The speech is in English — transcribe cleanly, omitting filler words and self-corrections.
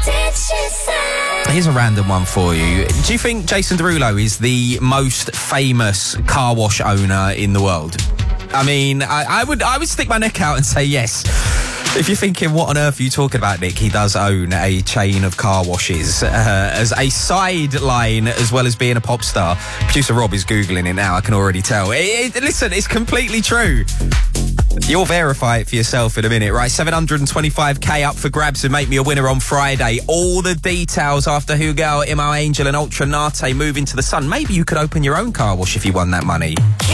Here's a random one for you. Do you think Jason Derulo is the most famous car wash owner in the world? I mean, I would stick my neck out and say yes. If you're thinking, what on earth are you talking about, Nick? He does own a chain of car washes as a sideline, as well as being a pop star. Producer Rob is Googling it now, I can already tell. Listen, it's completely true. You'll verify it for yourself in a minute, right? 725k up for grabs and make me a winner on Friday. All the details after Hugo, Imo Angel and Ultra Nate move into the sun. Maybe you could open your own car wash if you won that money.